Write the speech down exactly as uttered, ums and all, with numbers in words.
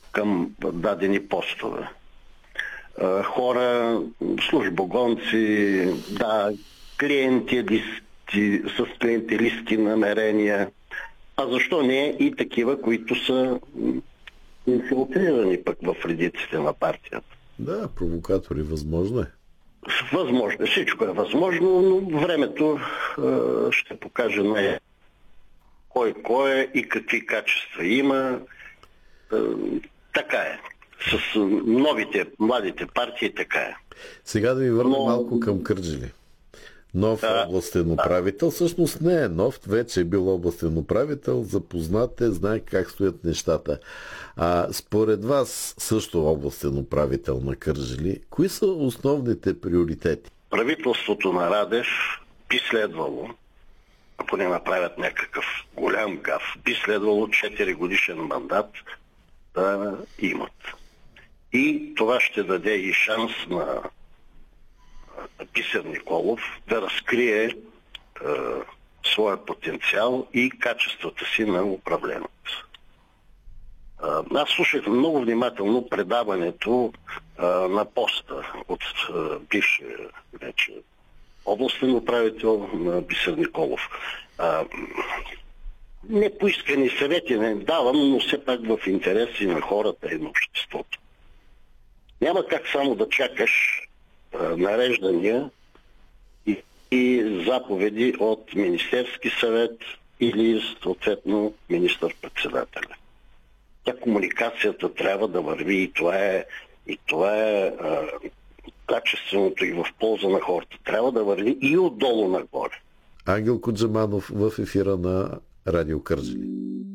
към дадени постове. Хора, службогонци, да, клиенти, листи, с клиентелистки намерения, а защо не и такива, които са инфилтрирани пък в редиците на партията. Да, провокатори, възможно е. Възможно, всичко е възможно, но времето е, ще покаже не кой кой е и какви качества има. Е, така е. С новите, младите партии така е. Сега да ви върна Но... малко към Кърджали. Нов да, областен управител, да. Всъщност не е нов, вече е бил областен управител, запознат е, знае как стоят нещата. А според вас, също областен управител на Кърджали, кои са основните приоритети? Правителството на Радев би следвало, ако не направят някакъв голям гаф, би следвало четири годишен мандат да имат. И това ще даде и шанс на Бисер Николов да разкрие е, своя потенциал и качествата си на управлението. Е, аз слушах много внимателно предаването е, на поста от е, бившия вече областен управител на Бисер Николов. Е, не поискани съвети не давам, но все пак в интереси на хората и на обществото. Няма как само да чакаш нареждания и, и заповеди от Министерски съвет или съответно министър-председателя. Та комуникацията трябва да върви и това е, и това е а, качественото и в полза на хората. Трябва да върви и отдолу нагоре. Ангел Куджаманов в ефира на Радио Кърджали.